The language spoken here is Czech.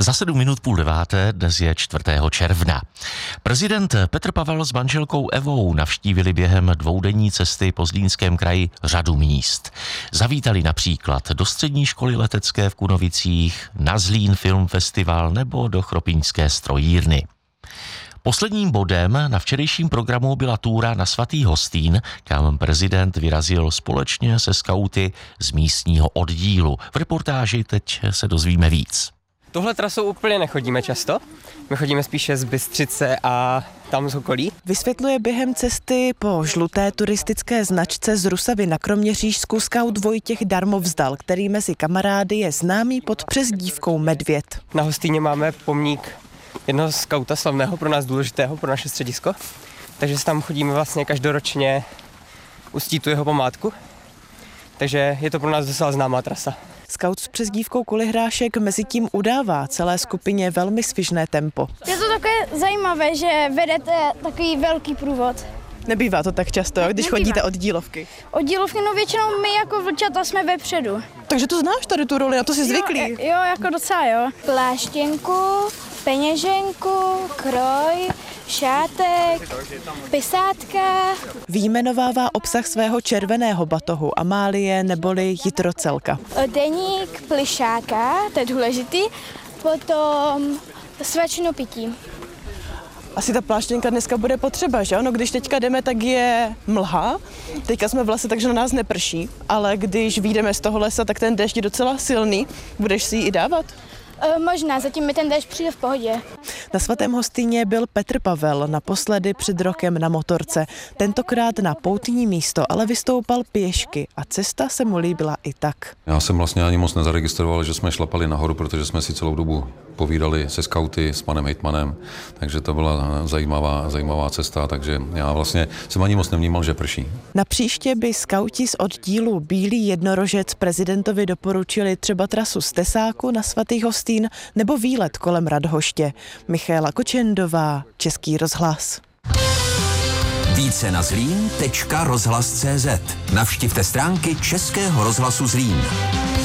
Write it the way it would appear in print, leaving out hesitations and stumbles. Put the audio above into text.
Za 7 minut 8:30, dnes je 4. června. Prezident Petr Pavel s manželkou Evou navštívili během dvoudenní cesty po Zlínském kraji řadu míst. Zavítali například do střední školy letecké v Kunovicích, na Zlín Film Festival nebo do chropinské strojírny. Posledním bodem na včerejším programu byla túra na Svatý Hostín, kam prezident vyrazil společně se skauty z místního oddílu. V reportáži teď se dozvíme víc. Tohle trasou úplně nechodíme často. My chodíme spíše z Bystřice a tam z okolí. Vysvětluje během cesty po žluté turistické značce z Rusavy na Kroměřížsku skaut Vojtěch Darmovzdal, který mezi kamarády je známý pod přezdívkou Medvěd. Na Hostýně máme pomník jednoho skauta slavného, pro nás důležitého, pro naše středisko. Takže se tam chodíme vlastně každoročně uctít tu jeho památku. Takže je to pro nás docela známá trasa. Skaut s přezdívkou Kulihrášek mezitím udává celé skupině velmi svižné tempo. Je to takové zajímavé, že vedete takový velký průvod. Nebývá to tak často, když chodíte od dílovky. Od dílovky, no většinou my jako vlčata jsme vepředu. Takže to znáš tady tu roli, na to jsi zvyklý. Jo, jako docela jo. Pláštěnku, peněženku, kroj, šátek, pisátka. Vyjmenovává obsah svého červeného batohu Amálie neboli Jitrocelka. Deník plišáka, to je důležitý, potom svačinu pití. Asi ta pláštěnka dneska bude potřeba, že ano? Když teďka jdeme, tak je mlha. Teďka jsme v lese, takže na nás neprší. Ale když vyjdeme z toho lesa, tak ten déšť je docela silný. Budeš si ji i dávat? Možná, zatím mi ten déšť přijde v pohodě. Na Svatém Hostýně byl Petr Pavel naposledy před rokem na motorce. Tentokrát na poutní místo, ale vystoupal pěšky a cesta se mu líbila i tak. Já jsem vlastně ani moc nezaregistroval, že jsme šlapali nahoru, protože jsme si celou dobu povídali se skauty, s panem hejtmanem, takže to byla zajímavá cesta, takže já vlastně jsem ani moc nevnímal, že prší. Na příště by skauti z oddílu Bílý jednorožec prezidentovi doporučili třeba trasu z Tesáku na Svatý Hostín nebo výlet kolem Radhoště. Michaela Kočendová, Český rozhlas. Více na zlín.rozhlas.cz. Navštivte stránky Českého rozhlasu Zlín.